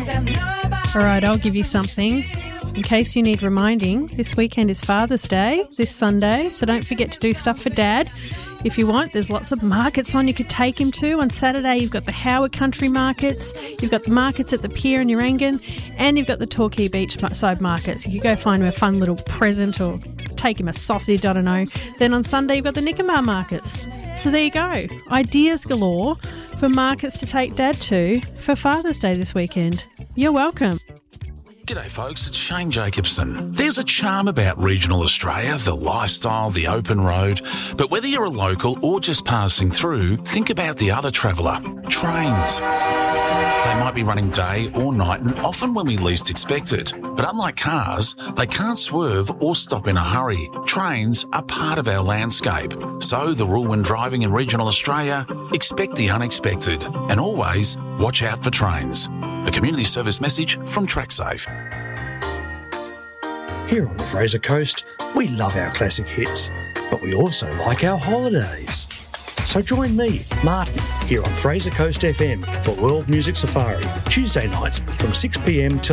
All right, I'll give you something. In case you need reminding, this weekend is Father's Day, this Sunday, so don't forget to do stuff for Dad. If you want, there's lots of markets on you could take him to. On Saturday, you've got the Howard Country Markets, you've got the markets at the pier in Urangan, and you've got the Torquay Beachside Markets. You could go find him a fun little present or take him a sausage, I don't know. Then on Sunday, you've got the Nicobar Markets. So there you go. Ideas galore for markets to take Dad to for Father's Day this weekend. You're welcome. G'day folks, it's Shane Jacobson. There's a charm about regional Australia, the lifestyle, the open road. But whether you're a local or just passing through, think about the other traveller, trains. They might be running day or night and often when we least expect it. But unlike cars, they can't swerve or stop in a hurry. Trains are part of our landscape. So the rule when driving in regional Australia, expect the unexpected and always watch out for trains. A community service message from TrackSafe. Here on the Fraser Coast, we love our classic hits, but we also like our holidays. So join me, Martin, here on Fraser Coast FM for World Music Safari, Tuesday nights from 6 p.m. till